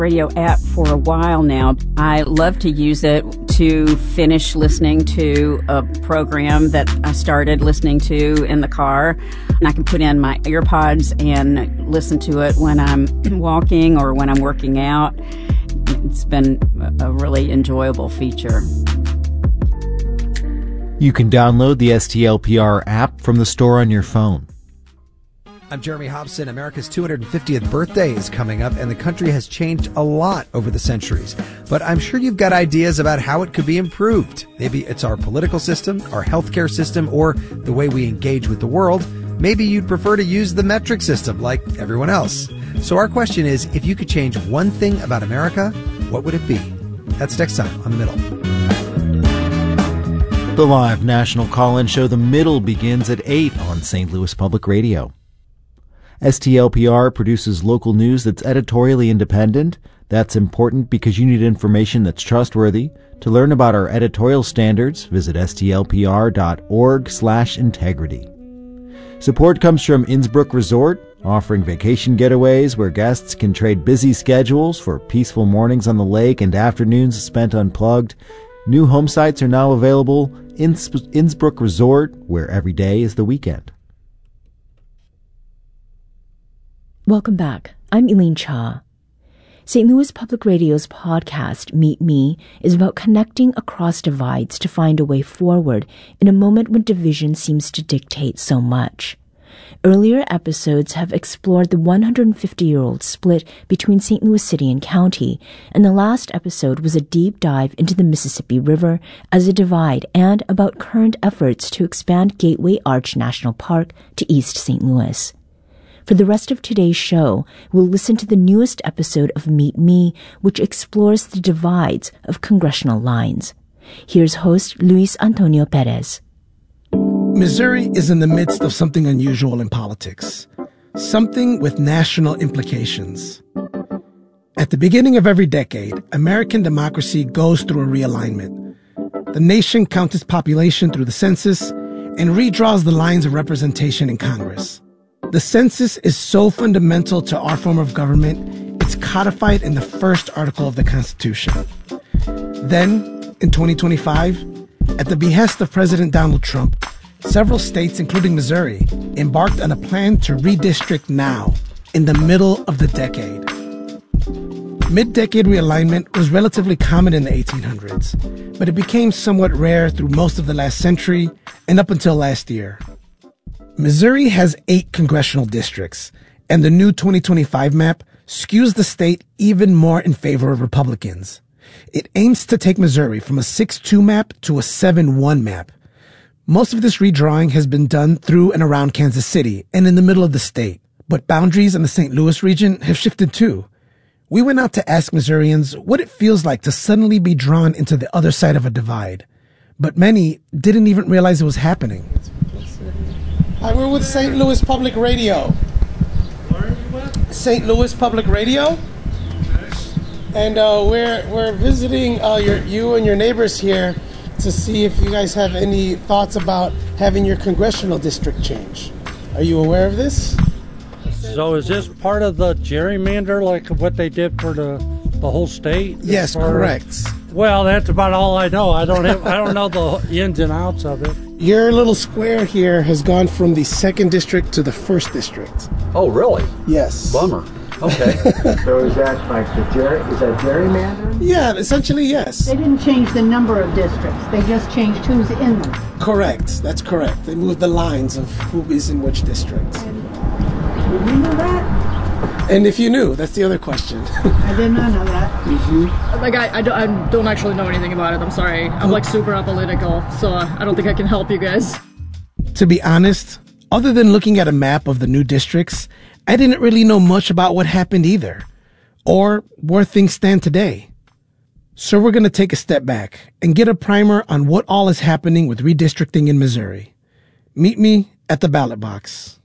radio app for a while now. I love to use it to finish listening to a program that I started listening to in the car. And I can put in my earpods and listen to it when I'm walking or when I'm working out. It's been a really enjoyable feature. You can download the STLPR app from the store on your phone. I'm Jeremy Hobson. America's 250th birthday is coming up, and the country has changed a lot over the centuries. But I'm sure you've got ideas about how it could be improved. Maybe it's our political system, our healthcare system, or the way we engage with the world. Maybe you'd prefer to use the metric system like everyone else. So our question is, if you could change one thing about America, what would it be? That's next time on The Middle. The live national call-in show The Middle begins at 8 on St. Louis Public Radio. STLPR produces local news that's editorially independent. That's important because you need information that's trustworthy. To learn about our editorial standards, visit stlpr.org/integrity. Support comes from Innsbrook Resort, offering vacation getaways where guests can trade busy schedules for peaceful mornings on the lake and afternoons spent unplugged. New home sites are now available. Innsbrook Resort, where every day is the weekend. Welcome back. I'm Elaine Cha. St. Louis Public Radio's podcast, Meet Me, is about connecting across divides to find a way forward in a moment when division seems to dictate so much. Earlier episodes have explored the 150-year-old split between St. Louis City and County, and the last episode was a deep dive into the Mississippi River as a divide and about current efforts to expand Gateway Arch National Park to East St. Louis. For the rest of today's show, we'll listen to the newest episode of Meet Me, which explores the divides of congressional lines. Here's host Luis Antonio Perez. Missouri is in the midst of something unusual in politics, something with national implications. At the beginning of every decade, American democracy goes through a realignment. The nation counts its population through the census and redraws the lines of representation in Congress. The census is so fundamental to our form of government, it's codified in the first article of the Constitution. Then, in 2025, at the behest of President Donald Trump, several states, including Missouri, embarked on a plan to redistrict now, in the middle of the decade. Mid-decade realignment was relatively common in the 1800s, but it became somewhat rare through most of the last century and up until last year. Missouri has 8 congressional districts, and the new 2025 map skews the state even more in favor of Republicans. It aims to take Missouri from a 6-2 map to a 7-1 map. Most of this redrawing has been done through and around Kansas City and in the middle of the state, but boundaries in the St. Louis region have shifted too. We went out to ask Missourians what it feels like to suddenly be drawn into the other side of a divide, but many didn't even realize it was happening. Hi, we're with St. Louis Public Radio. Where are you with? St. Louis Public Radio. And we're visiting you and your neighbors here to see if you guys have any thoughts about having your congressional district change. Are you aware of this? So is this part of the gerrymander, like what they did for the whole state? Yes, correct. Well, that's about all I know. I don't know the ins and outs of it. Your little square here has gone from the 2nd district to the 1st district. Oh, really? Yes. Bummer. Okay. So is that like is that gerrymandering? Yeah, essentially, yes. They didn't change the number of districts. They just changed who's in them. Correct. That's correct. They moved the lines of who is in which district. Did you know that? And if you knew, that's the other question. I did not know that. Mm-hmm. Like, I don't actually know anything about it. I'm sorry. I'm like super apolitical, so I don't think I can help you guys. To be honest, other than looking at a map of the new districts, I didn't really know much about what happened either, or where things stand today. So we're going to take a step back and get a primer on what all is happening with redistricting in Missouri. Meet me at the ballot box.